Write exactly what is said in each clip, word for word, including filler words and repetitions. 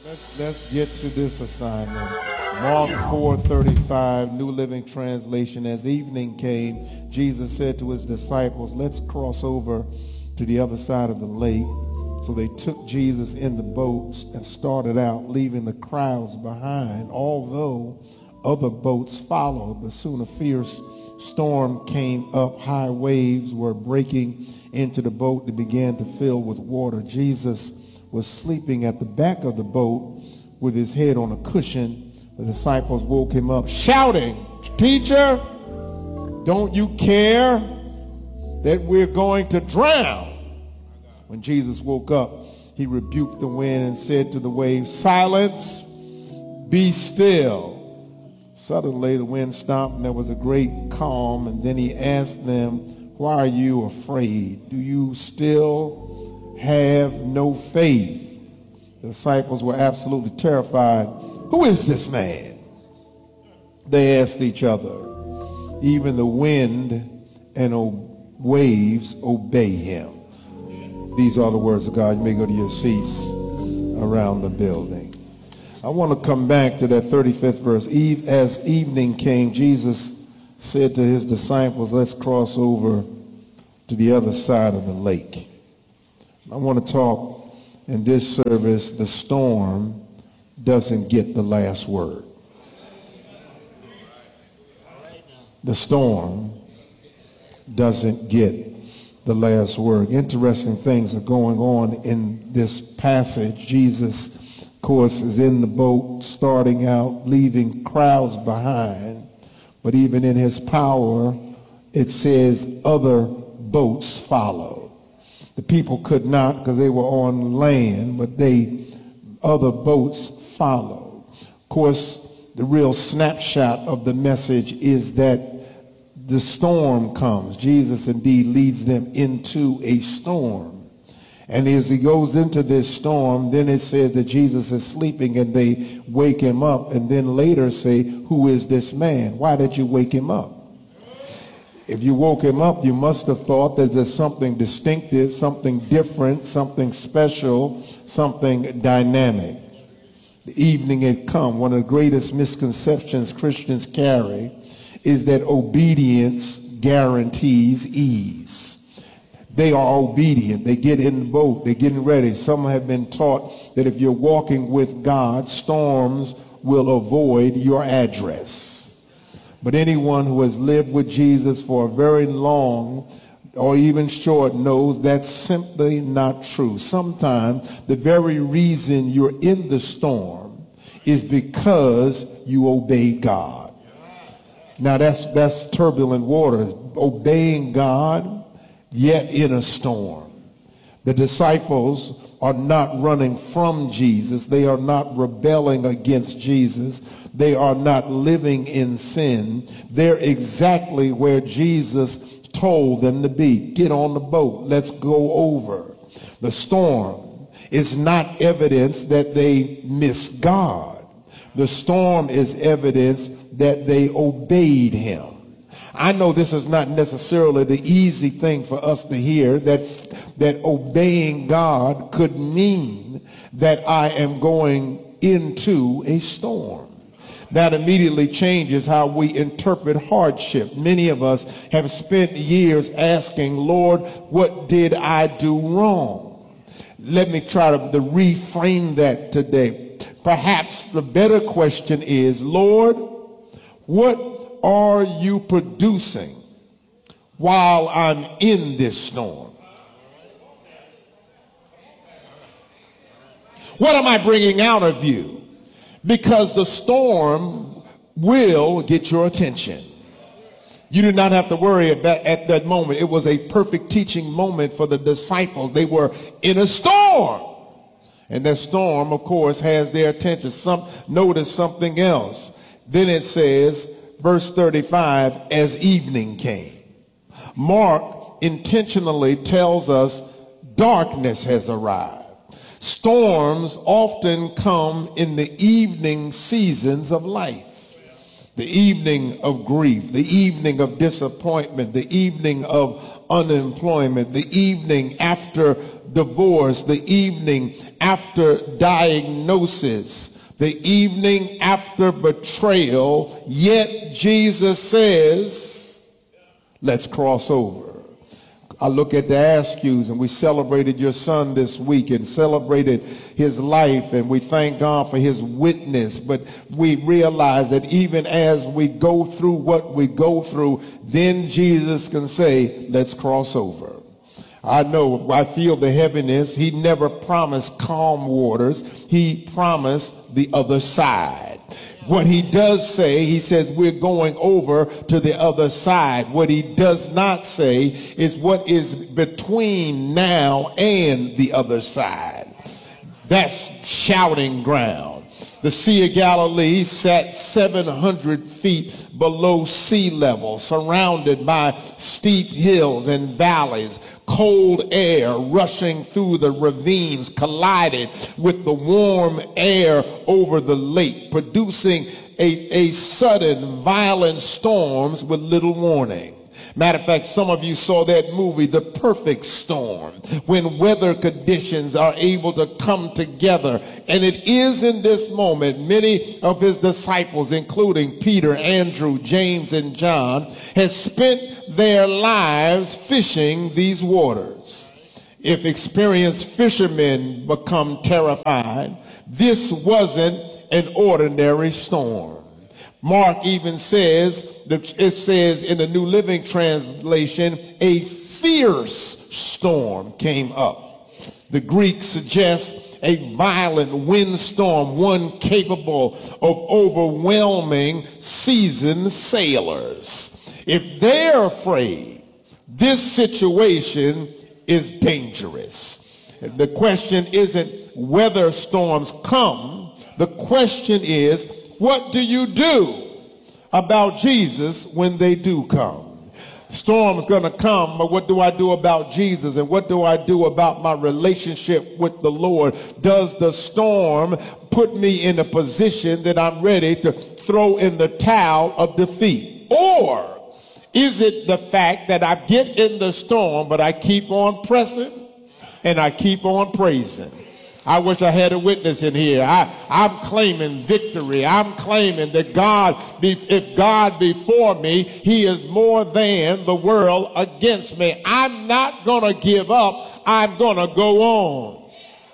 Let's, let's get to this assignment. Mark four thirty-five, New Living Translation. As evening came, Jesus said to his disciples, let's cross over to the other side of the lake. So they took Jesus in the boats and started out, leaving the crowds behind, although other boats followed. But soon a fierce storm came up. High waves were breaking into the boat that began to fill with water. Jesus was sleeping at the back of the boat with his head on a cushion. The disciples woke him up shouting, "Teacher, don't you care that we're going to drown?" When Jesus woke up, he rebuked the wind and said to the waves, "Silence, be still." Suddenly the wind stopped and there was a great calm. And then he asked them, "Why are you afraid? Do you still have no faith?" The disciples were absolutely terrified. "Who is this man?" they asked each other. "Even the wind and o- waves obey him." These are the words of God. You may go to your seats around the building. I want to come back to that thirty-fifth verse. Eve, as evening came, Jesus said to his disciples, let's cross over to the other side of the lake. I want to talk in this service, the storm doesn't get the last word. The storm doesn't get the last word. Interesting things are going on in this passage. Jesus, of course, is in the boat starting out, leaving crowds behind. But even in his power, it says other boats followed. The people could not because they were on land, but they other boats followed. Of course, the real snapshot of the message is that the storm comes. Jesus indeed leads them into a storm. And as he goes into this storm, then it says that Jesus is sleeping and they wake him up and then later say, "Who is this man? Why did you wake him up?" If you woke him up, you must have thought that there's something distinctive, something different, something special, something dynamic. The evening had come. One of the greatest misconceptions Christians carry is that obedience guarantees ease. They are obedient. They get in the boat. They're getting ready. Some have been taught that if you're walking with God, storms will avoid your address. But anyone who has lived with Jesus for a very long or even short knows that's simply not true. Sometimes the very reason you're in the storm is because you obey God. Now that's that's turbulent water, obeying God, yet in a storm. The disciples are not running from Jesus. They are not rebelling against Jesus. They are not living in sin. They're exactly where Jesus told them to be. Get on the boat. Let's go over. The storm is not evidence that they missed God. The storm is evidence that they obeyed him. I know this is not necessarily the easy thing for us to hear, that that obeying God could mean that I am going into a storm. That immediately changes how we interpret hardship. Many of us have spent years asking, Lord, what did I do wrong? Let me try to, to reframe that today. Perhaps the better question is, Lord, what are you producing while I'm in this storm? What am I bringing out of you? Because the storm will get your attention. You do not have to worry about at that moment. It was a perfect teaching moment for the disciples. They were in a storm. And that storm, of course, has their attention. Some notice something else. Then it says, verse thirty-five, as evening came. Mark intentionally tells us darkness has arrived. Storms often come in the evening seasons of life. The evening of grief, the evening of disappointment, the evening of unemployment, the evening after divorce, the evening after diagnosis, the evening after betrayal. Yet Jesus says, let's cross over. I look at the Askews, and we celebrated your son this week and celebrated his life, and we thank God for his witness. But we realize that even as we go through what we go through, then Jesus can say, let's cross over. I know, I feel the heaviness. He never promised calm waters. He promised the other side. What he does say, he says we're going over to the other side. What he does not say is what is between now and the other side. That's shouting ground. The Sea of Galilee sat seven hundred feet below sea level, surrounded by steep hills and valleys. Cold air rushing through the ravines collided with the warm air over the lake, producing a, a sudden violent storms with little warning. Matter of fact, some of you saw that movie, The Perfect Storm, when weather conditions are able to come together. And it is in this moment many of his disciples, including Peter, Andrew, James, and John, have spent their lives fishing these waters. If experienced fishermen become terrified, this wasn't an ordinary storm. Mark even says, it says in the New Living Translation, a fierce storm came up. The Greek suggests a violent windstorm, one capable of overwhelming seasoned sailors. If they're afraid, this situation is dangerous. The question isn't whether storms come. The question is, what do you do about Jesus when they do come? Storm's going to come, but what do I do about Jesus? And what do I do about my relationship with the Lord? Does the storm put me in a position that I'm ready to throw in the towel of defeat? Or is it the fact that I get in the storm, but I keep on pressing and I keep on praising? I wish I had a witness in here. I, I'm claiming victory. I'm claiming that God, be, if God before me, he is more than the world against me. I'm not going to give up. I'm going to go on.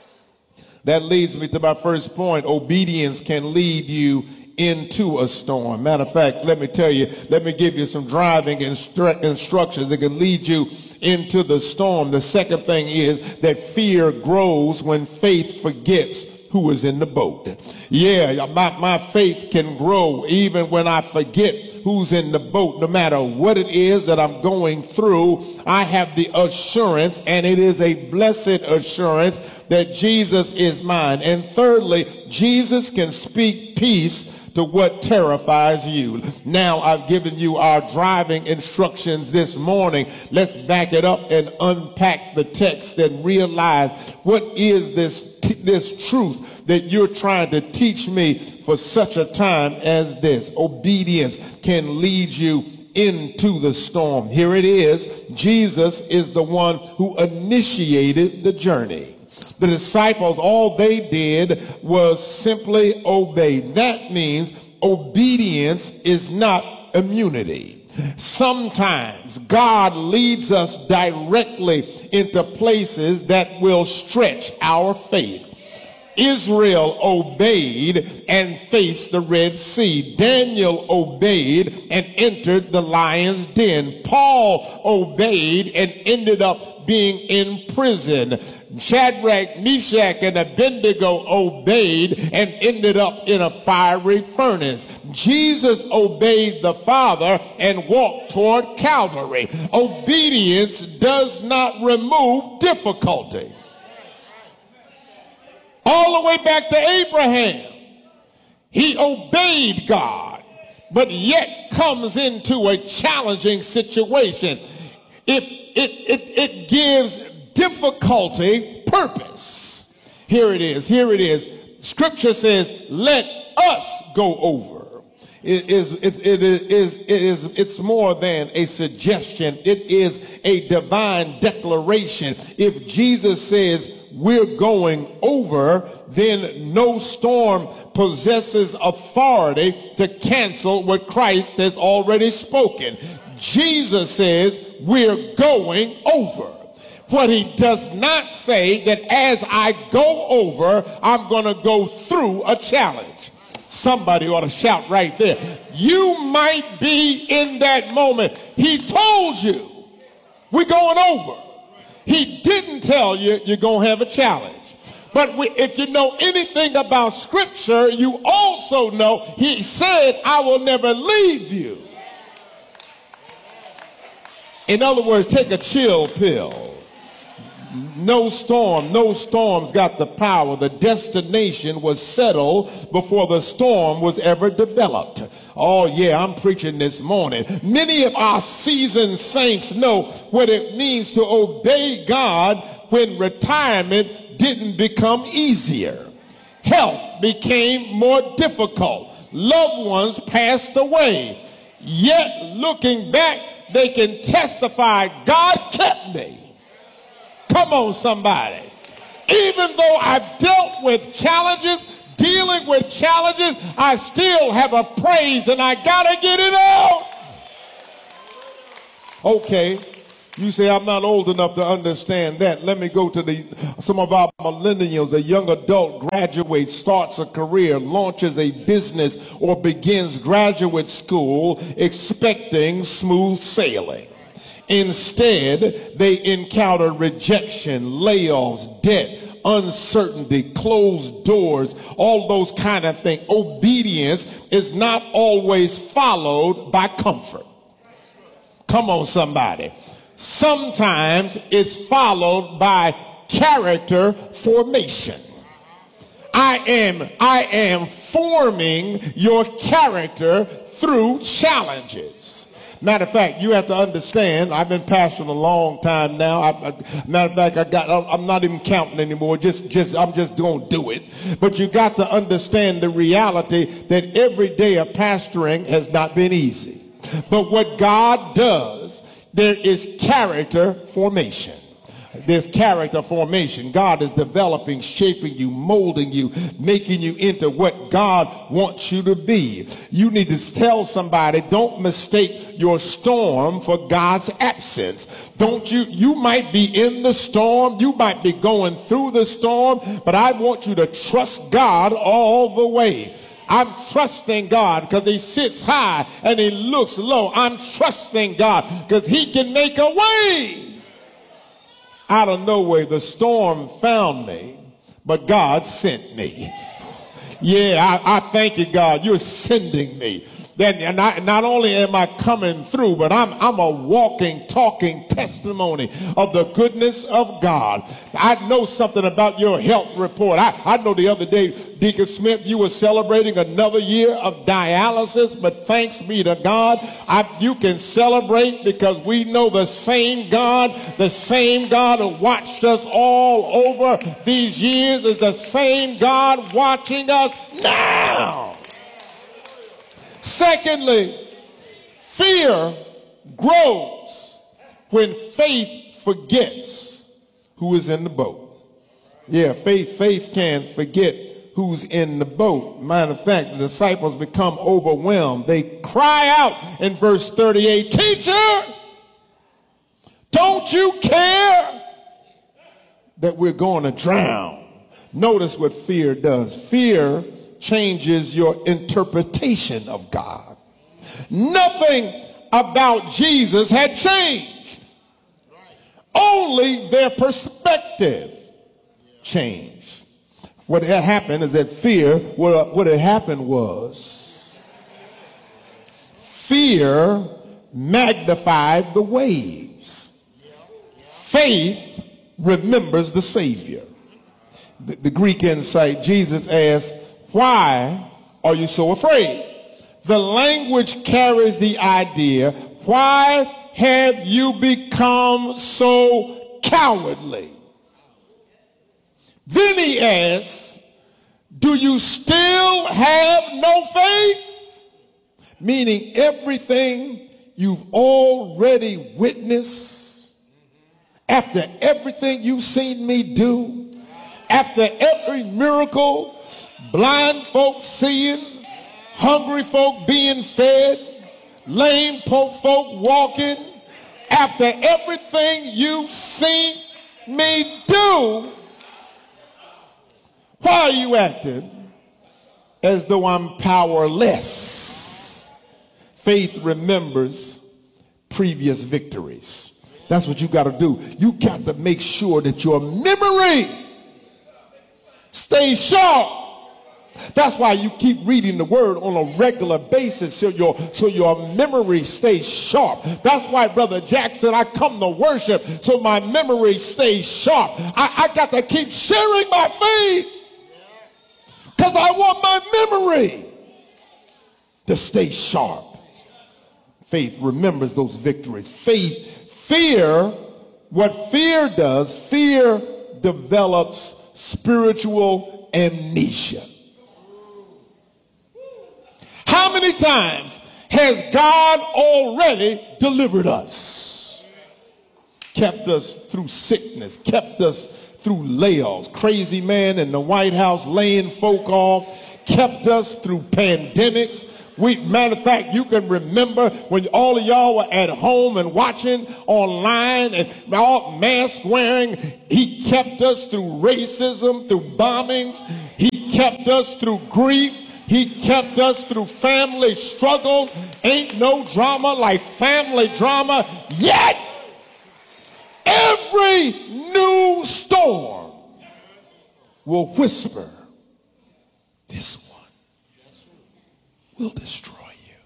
That leads me to my first point. Obedience can lead you into a storm. Matter of fact, let me tell you, let me give you some driving instru- instructions that can lead you into the storm. The second thing is that fear grows when faith forgets who is in the boat. Yeah, my, my faith can grow even when I forget who's in the boat. No matter what it is that I'm going through, I have the assurance, and it is a blessed assurance, that Jesus is mine. And thirdly, Jesus can speak peace to what terrifies you. Now I've given you our driving instructions this morning. Let's back it up and unpack the text and realize, what is this this truth that you're trying to teach me for such a time as this? Obedience can lead you into the storm. Here it is. Jesus is the one who initiated the journey. The disciples, all they did was simply obey. That means obedience is not immunity. Sometimes God leads us directly into places that will stretch our faith. Israel obeyed and faced the Red Sea. Daniel obeyed and entered the lion's den. Paul obeyed and ended up being in prison. Shadrach, Meshach, and Abednego obeyed and ended up in a fiery furnace. Jesus obeyed the Father and walked toward Calvary. Obedience does not remove difficulty. All the way back to Abraham, he obeyed God, but yet comes into a challenging situation. If it, it, it gives difficulty purpose. Here it is. Here it is. Scripture says, let us go over. It is, it, it is, it is, it's more than a suggestion. It is a divine declaration. If Jesus says we're going over, then no storm possesses authority to cancel what Christ has already spoken. Jesus says we're going over. What he does not say that as I go over, I'm going to go through a challenge. Somebody ought to shout right there. You might be in that moment. He told you we're going over. He didn't tell you you're going to have a challenge. But we, if you know anything about Scripture, you also know he said, I will never leave you. In other words, take a chill pill. No storm, no storms got the power. The destination was settled before the storm was ever developed. Oh yeah, I'm preaching this morning. Many of our seasoned saints know what it means to obey God when retirement didn't become easier. Health became more difficult. Loved ones passed away. Yet looking back, they can testify, God kept me. Come on, somebody. Even though I've dealt with challenges, dealing with challenges, I still have a praise and I got to get it out. Okay. You say, I'm not old enough to understand that. Let me go to the some of our millennials. A young adult graduates, starts a career, launches a business, or begins graduate school expecting smooth sailing. Instead, they encounter rejection, layoffs, debt, uncertainty, closed doors, all those kind of things. Obedience is not always followed by comfort. Come on, somebody. Sometimes it's followed by character formation. I am, I am forming your character through challenges. Matter of fact, you have to understand, I've been pastoring a long time now. I, I, matter of fact, I got, I'm not even counting anymore. Just, just, I'm just going to do it. But you got to understand the reality that every day of pastoring has not been easy. But what God does, there is character formation. There's character formation. God is developing, shaping you, molding you, making you into what God wants you to be. You need to tell somebody, don't mistake your storm for God's absence. Don't you, you might be in the storm, you might be going through the storm, but I want you to trust God all the way. I'm trusting God because he sits high and he looks low. I'm trusting God because he can make a way. Out of nowhere, the storm found me, but God sent me. Yeah, I, I thank you, God. You're sending me. Then, and I, not only am I coming through, but I'm, I'm a walking, talking testimony of the goodness of God. I know something about your health report. I, I know the other day, Deacon Smith, you were celebrating another year of dialysis, but thanks be to God, I, you can celebrate because we know the same God, the same God who watched us all over these years is the same God watching us now. Secondly, fear grows when faith forgets who is in the boat. Yeah, faith, faith can forget who's in the boat. Matter of fact, the disciples become overwhelmed. They cry out in verse thirty-eight, "Teacher, don't you care that we're going to drown?" Notice what fear does. Fear changes your interpretation of God. Nothing about Jesus had changed. Only their perspective changed. What had happened is that fear, what, what had happened was fear magnified the waves. Faith remembers the Savior. The, the Greek insight, Jesus asked, "Why are you so afraid?" The language carries the idea, why have you become so cowardly? Then he asks, do you still have no faith? meaning everything you've already witnessed, after everything you've seen me do, after every miracle, blind folk seeing, hungry folk being fed, lame folk walking, after everything you've seen me do, why are you acting as though I'm powerless? Faith remembers previous victories. That's what you got to do. You got to make sure that your memory stays sharp. That's why you keep reading the word on a regular basis so your, so your memory stays sharp. That's why, Brother Jackson, I come to worship so my memory stays sharp. I, I got to keep sharing my faith because I want my memory to stay sharp. Faith remembers those victories. Faith, fear, what fear does, fear develops spiritual amnesia. How many times has God already delivered us? Kept us through sickness, kept us through layoffs, crazy man in the White House laying folk off, kept us through pandemics. We, matter of fact, you can remember when all of y'all were at home and watching online and all mask wearing. He kept us through racism, through bombings. He kept us through grief. He kept us through family struggle. Ain't no drama like family drama. Yet, every new storm will whisper, this one will destroy you.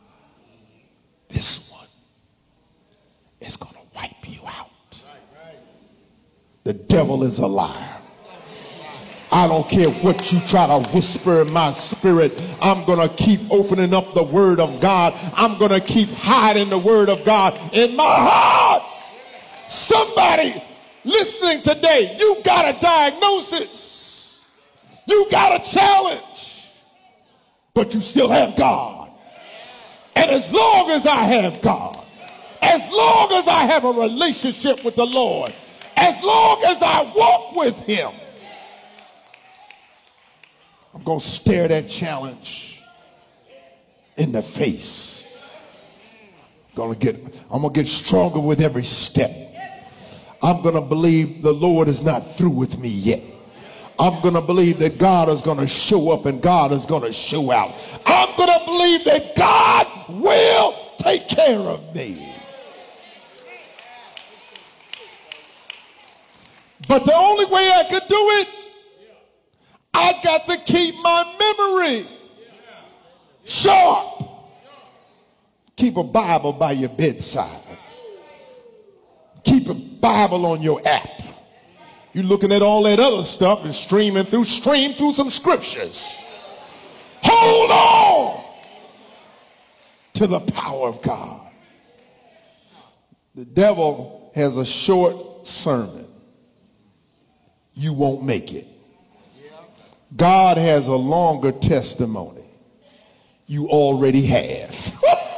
This one is going to wipe you out. The devil is a liar. I don't care what you try to whisper in my spirit. I'm going to keep opening up the word of God. I'm going to keep hiding the word of God in my heart. Somebody listening today, you got a diagnosis. You got a challenge. But you still have God. And as long as I have God, as long as I have a relationship with the Lord, as long as I walk with him, I'm going to stare that challenge in the face. Gonna get, I'm going to get stronger with every step. I'm going to believe the Lord is not through with me yet. I'm going to believe that God is going to show up and God is going to show out. I'm going to believe that God will take care of me. But the only way I could do it, I got to keep my memory sharp. Keep a Bible by your bedside. Keep a Bible on your app. You're looking at all that other stuff and streaming through, stream through some scriptures. Hold on to the power of God. The devil has a short sermon. You won't make it. God has a longer testimony. You already have.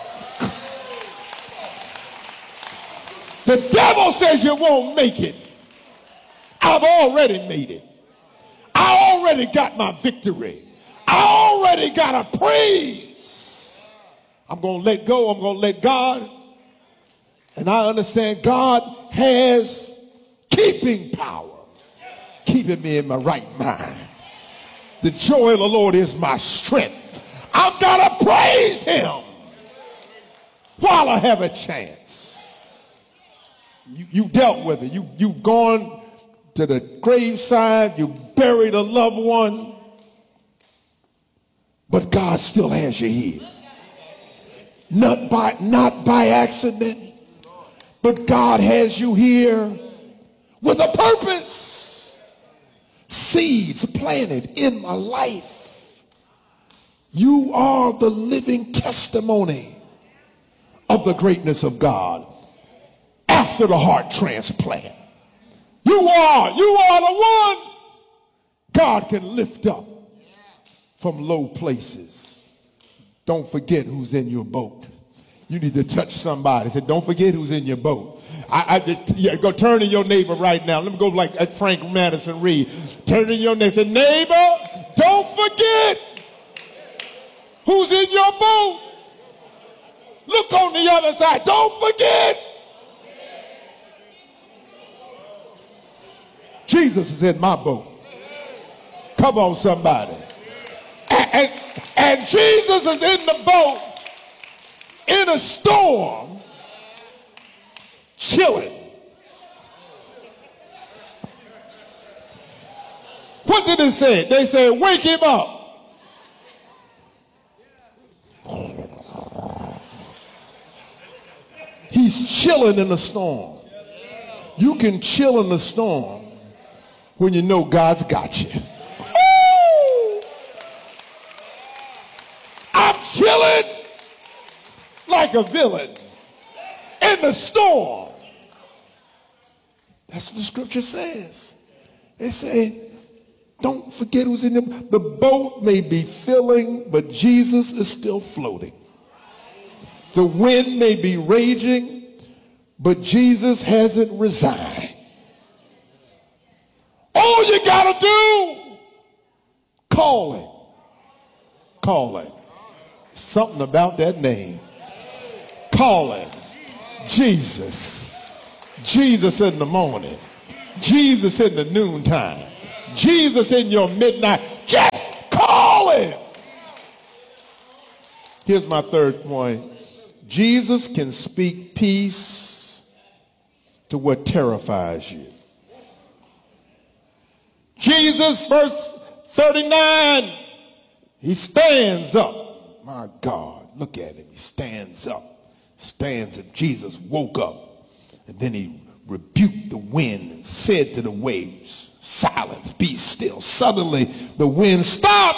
The devil says you won't make it. I've already made it. I already got my victory. I already got a praise. I'm going to let go. I'm going to let God. And I understand God has keeping power. Keeping me in my right mind. The joy of the Lord is my strength. I've got to praise him while I have a chance. You, you dealt with it. You, you've gone to the graveside. You buried a loved one. But God still has you here. Not by, not by accident. But God has you here with a purpose. Seeds planted in my life. You are the living testimony of the greatness of God after the heart transplant. You are, you are the one God can lift up from low places. Don't forget who's in your boat. You need to touch somebody. Say, don't forget who's in your boat. I, I, yeah, go turn to your neighbor right now. Let me go like at Frank Madison Reed. Turn to your neighbor. Say, neighbor, don't forget who's in your boat. Look on the other side. Don't forget. Jesus is in my boat. Come on, somebody. And, and, and Jesus is in the boat in a storm, chilling. What did it say? They said, wake him up. He's chilling in the storm. You can chill in the storm when you know God's got you. Ooh! I'm chilling like a villain in the storm. That's what the scripture says. They say, don't forget who's in them. The boat may be filling, but Jesus is still floating. The wind may be raging, but Jesus hasn't resigned. All you got to do, call him. Call him. Something about that name. Call him. Jesus. Jesus in the morning. Jesus in the noontime. Jesus in your midnight. Just call him. Here's my third point. Jesus can speak peace to what terrifies you. Jesus, verse thirty-nine, he stands up. My God, look at him. He stands up. Stands up. Jesus woke up. And then he rebuked the wind and said to the waves, silence, be still. Suddenly the wind stopped.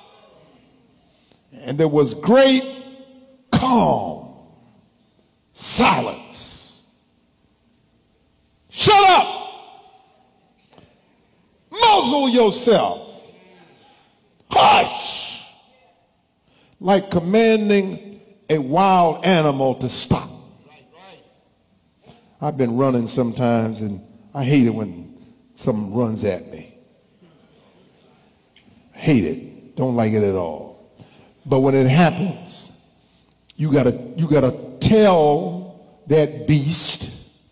And there was great calm. Silence. Shut up. Muzzle yourself. Hush. Like commanding a wild animal to stop. I've been running sometimes and I hate it when someone runs at me. Hate it. Don't like it at all. But when it happens, you gotta you gotta tell that beast,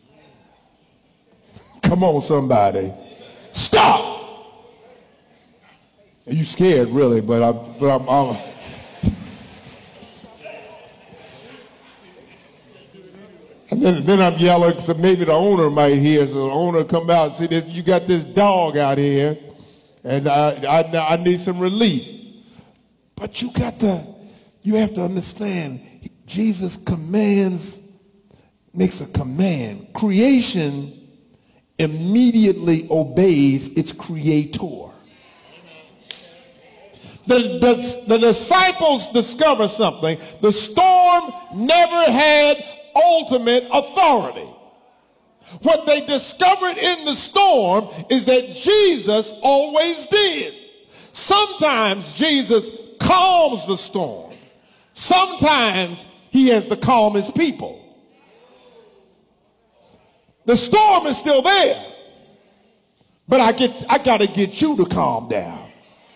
come on somebody, stop. And you scared really, but I but I'm, I'm and then, then I'm yelling, so maybe the owner might hear. So the owner come out and see this, you got this dog out here, and I, I, I need some relief. But you got to, you have to understand, Jesus commands, makes a command. Creation immediately obeys its creator. The, the, the disciples discover something. The storm never had ultimate authority. What they discovered in the storm is that Jesus always did. Sometimes Jesus calms the storm. Sometimes he has to calm his people. The storm is still there, but I get I got to get you to calm down.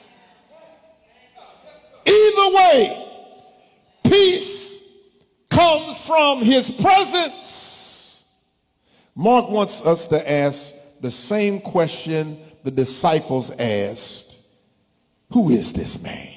Either way, peace comes from his presence. Mark wants us to ask the same question the disciples asked. Who is this man?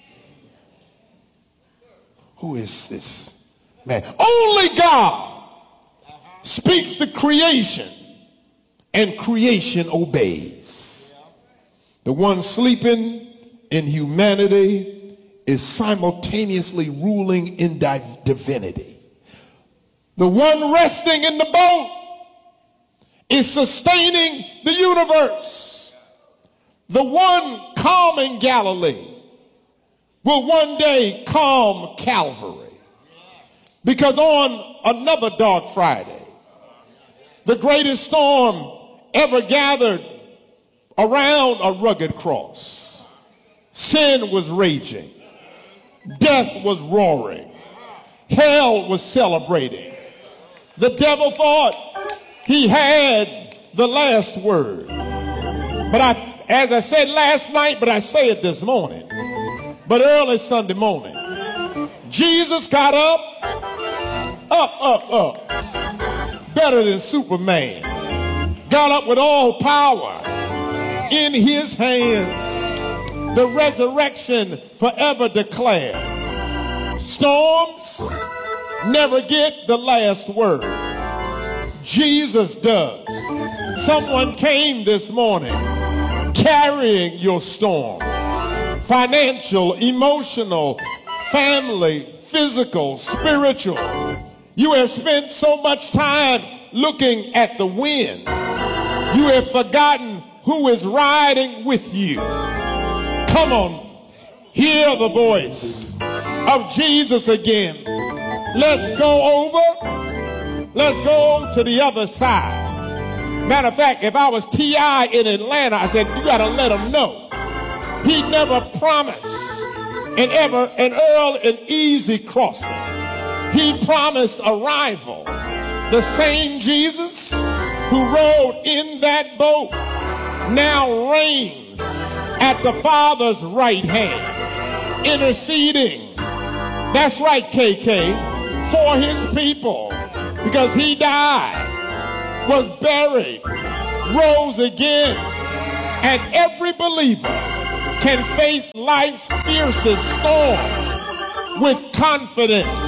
Who is this man? Only God speaks to creation, and creation obeys. The one sleeping in humanity is simultaneously ruling in divinity. The one resting in the boat is sustaining the universe. The one calming Galilee will one day calm Calvary. Because on another dark Friday, the greatest storm ever gathered around a rugged cross, sin was raging. Death was roaring. Hell was celebrating. The devil thought he had the last word. But I, as I said last night, but I say it this morning, but early Sunday morning, Jesus got up, up, up, up, better than Superman. Got up with all power in his hands. The resurrection forever declared. Storms never get the last word. Jesus does. Someone came this morning carrying your storm. Financial, emotional, family, physical, spiritual. You have spent so much time looking at the wind. You have forgotten who is riding with you. Come on, hear the voice of Jesus again. Let's go over. Let's go to the other side. Matter of fact, if I was T I in Atlanta, I said, you got to let him know. He never promised an ever an early and easy crossing. He promised arrival. The same Jesus who rode in that boat now reigns at the Father's right hand, interceding. That's right, K K, for his people, because he died, was buried, rose again, and every believer can face life's fiercest storms with confidence